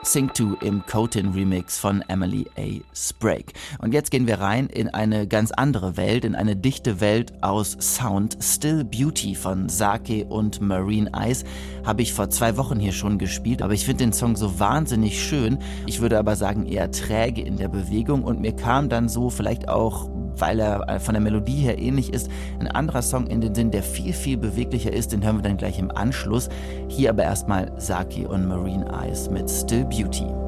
Sing 2 im Cotin Remix von Emily A. Sprague. Und jetzt gehen wir rein in eine ganz andere Welt, in eine dichte Welt aus Sound. Still Beauty von Sake und Marine Eyes habe ich vor 2 Wochen hier schon gespielt, aber ich finde den Song so wahnsinnig schön. Ich würde aber sagen eher träge in der Bewegung und mir kam dann so, vielleicht auch weil er von der Melodie her ähnlich ist, ein anderer Song in den Sinn, der viel, viel beweglicher ist, den hören wir dann gleich im Anschluss. Hier aber erstmal Sake und Marine Eyes mit Still Beauty.